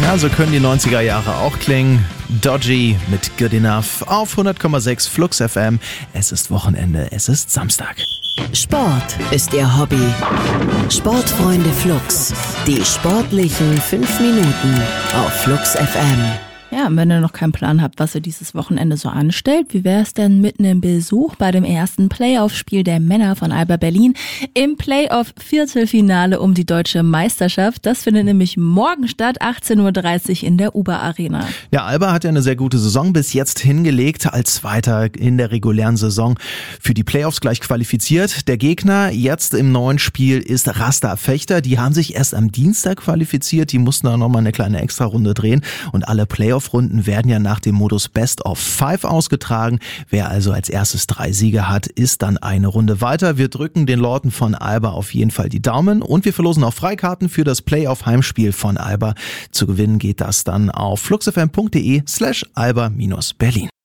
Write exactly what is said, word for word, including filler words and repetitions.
Ja, so können die neunziger Jahre auch klingen. Dodgy mit Good Enough auf hundert Komma sechs Flux F M. Es ist Wochenende, es ist Samstag. Sport ist Ihr Hobby. Sportfreunde Flux. Die sportlichen fünf Minuten auf Flux F M. Ja, und wenn ihr noch keinen Plan habt, was ihr dieses Wochenende so anstellt, wie wäre es denn mit einem Besuch bei dem ersten Playoff-Spiel der Männer von Alba Berlin im Playoff-Viertelfinale um die deutsche Meisterschaft? Das findet nämlich morgen statt, achtzehn Uhr dreißig in der Uber Arena. Ja, Alba hat ja eine sehr gute Saison bis jetzt hingelegt, als Zweiter in der regulären Saison für die Playoffs gleich qualifiziert. Der Gegner jetzt im neuen Spiel ist Rasta Fechter. Die haben sich erst am Dienstag qualifiziert, die mussten da nochmal eine kleine Extra-Runde drehen und alle Playoff Runden werden ja nach dem Modus Best of Five ausgetragen. Wer also als erstes drei Siege hat, ist dann eine Runde weiter. Wir drücken den Leuten von Alba auf jeden Fall die Daumen und wir verlosen auch Freikarten für das Playoff-Heimspiel von Alba. Zu gewinnen geht das dann auf fluxfm.de slash alba-berlin.